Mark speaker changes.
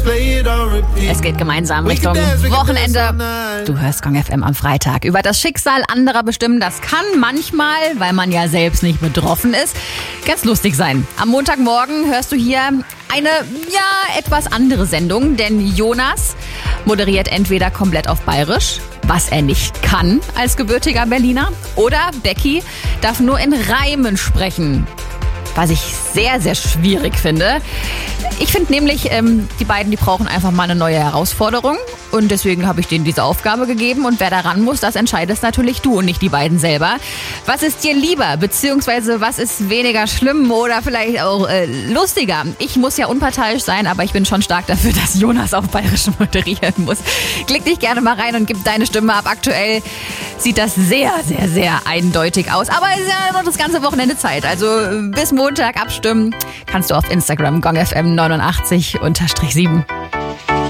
Speaker 1: Es geht gemeinsam Richtung Wochenende. Du hörst Gong FM am Freitag. Über das Schicksal anderer bestimmen, das kann manchmal, weil man ja selbst nicht betroffen ist, ganz lustig sein. Am Montagmorgen hörst du hier eine, etwas andere Sendung, denn Jonas moderiert entweder komplett auf Bayerisch, was er nicht kann als gebürtiger Berliner, oder Becky darf nur in Reimen sprechen, was ich sehr, sehr schwierig finde. Ich finde nämlich, die beiden, die brauchen einfach mal eine neue Herausforderung und deswegen habe ich denen diese Aufgabe gegeben und wer da ran muss, das entscheidest natürlich du und nicht die beiden selber. Was ist dir lieber, beziehungsweise was ist weniger schlimm oder vielleicht auch lustiger? Ich muss ja unparteiisch sein, aber ich bin schon stark dafür, dass Jonas auf Bayerisch moderieren muss. Klick dich gerne mal rein und gib deine Stimme ab. Aktuell sieht das sehr, sehr, sehr eindeutig aus, aber es ist ja noch das ganze Wochenende Zeit, also bis Montag abstimmen kannst du auf Instagram gongfm89_7.